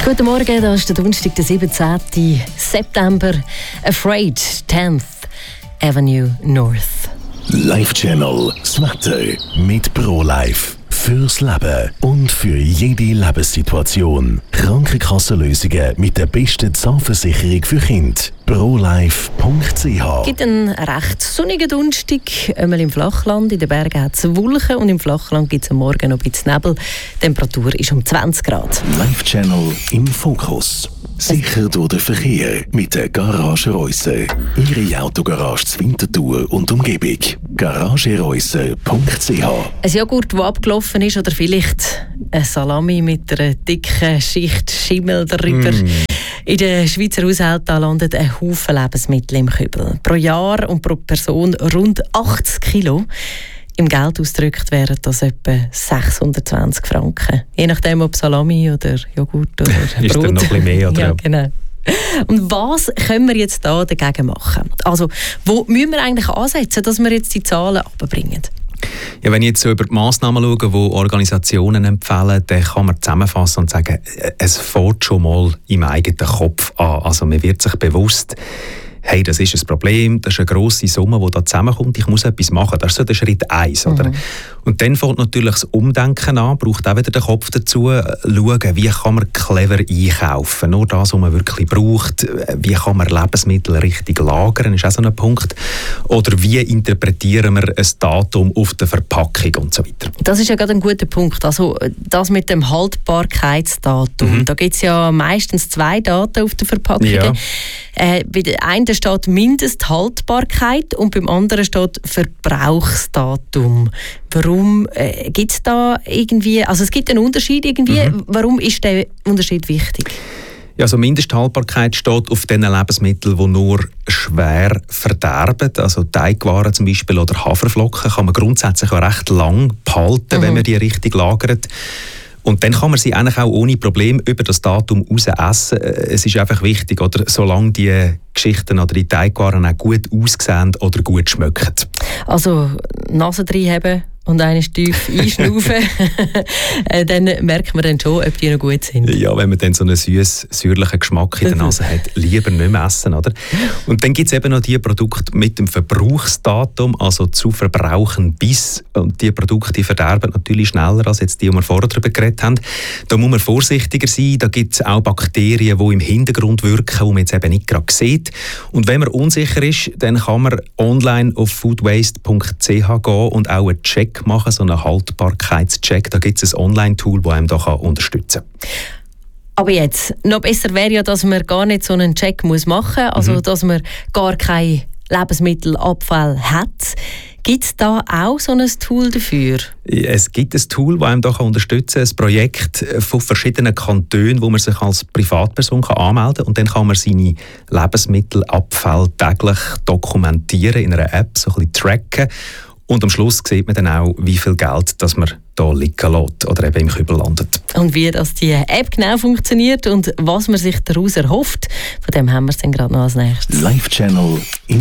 Guten Morgen, das ist der Donnerstag, der 17. September. Afraid, 10th Avenue North. Live Channel, das Wetter mit ProLife. Fürs Leben und für jede Lebenssituation. Krankenkassenlösungen mit der besten Zahnversicherung für Kinder. ProLife.ch. Es gibt einen recht sonnigen Donnerstag. Einmal im Flachland, in den Bergen hat es Wolken und im Flachland gibt es am Morgen noch ein bisschen Nebel. Die Temperatur ist um 20 Grad. Live Channel im Fokus. Sicher durch den Verkehr mit der Garage Reuse. Ihre Autogarage zur Winterthur und Umgebung. GarageReuse.ch. Ein Joghurt, der abgelaufen ist, oder vielleicht ein Salami mit einer dicken Schicht Schimmel darüber. In den Schweizer Haushalten landet ein Haufen Lebensmittel im Kübel. Pro Jahr und pro Person rund 80 Kilo. Im Geld ausgedrückt wären das etwa 620 Franken. Je nachdem, ob Salami oder Joghurt oder Brot. Ist dann noch ein bisschen mehr, oder? Ja, genau. Und was können wir jetzt da dagegen machen? Also, wo müssen wir eigentlich ansetzen, dass wir jetzt die Zahlen runterbringen? Ja, wenn ich jetzt so über die Massnahmen schaue, die Organisationen empfehlen, dann kann man zusammenfassen und sagen, es fängt schon mal im eigenen Kopf an. Also man wird sich bewusst, hey, das ist ein Problem, das ist eine grosse Summe, die da zusammenkommt, ich muss etwas machen. Das ist so der Schritt 1. Oder? Und dann fängt natürlich das Umdenken an, braucht auch wieder den Kopf dazu, schauen, wie kann man clever einkaufen, nur das, was man wirklich braucht, wie kann man Lebensmittel richtig lagern, ist auch so ein Punkt. Oder wie interpretieren wir ein Datum auf der Verpackung und so weiter. Das ist ja gerade ein guter Punkt, also das mit dem Haltbarkeitsdatum, da gibt es ja meistens 2 Daten auf der Verpackung. Ja. Bei der einen steht Mindesthaltbarkeit und beim anderen steht Verbrauchsdatum. Warum gibt es da irgendwie, also es gibt einen Unterschied irgendwie, warum ist der Unterschied wichtig? Ja, also Mindesthaltbarkeit steht auf den Lebensmitteln, die nur schwer verderben. Also Teigwaren zum Beispiel oder Haferflocken kann man grundsätzlich auch recht lang behalten, wenn man die richtig lagert. Und dann kann man sie eigentlich auch ohne Problem über das Datum raus essen. Es ist einfach wichtig, oder, solange die Geschichten oder die Teigwaren auch gut aussehen oder gut schmecken. Also Nase reinheben und eine tief einschnaufen, dann merkt man dann schon, ob die noch gut sind. Ja, wenn man dann so einen säuerlichen Geschmack in der Nase hat, lieber nicht mehr essen, oder? Und dann gibt es eben noch die Produkte mit dem Verbrauchsdatum, also zu verbrauchen bis. Und die Produkte verderben natürlich schneller als jetzt die wir vorher darüber geredet haben. Da muss man vorsichtiger sein. Da gibt es auch Bakterien, die im Hintergrund wirken, die man jetzt eben nicht gerade sieht. Und wenn man unsicher ist, dann kann man online auf foodwaste.ch gehen und auch einen Check machen, so einen Haltbarkeitscheck. Da gibt es ein Online-Tool, das einem da unterstützen kann. Aber jetzt, noch besser wäre ja, dass man gar nicht so einen Check machen muss, also dass man gar kein Lebensmittelabfall hat. Gibt es da auch so ein Tool dafür? Es gibt ein Tool, das einem da unterstützen kann, ein Projekt von verschiedenen Kantonen, wo man sich als Privatperson anmelden kann. Und dann kann man seine Lebensmittelabfälle täglich dokumentieren in einer App, so ein bisschen tracken. Und am Schluss sieht man dann auch, wie viel Geld das man hier liegen lässt oder eben im Kübel landet. Und wie das die App genau funktioniert und was man sich daraus erhofft, von dem haben wir es dann gerade noch als nächstes. Live Channel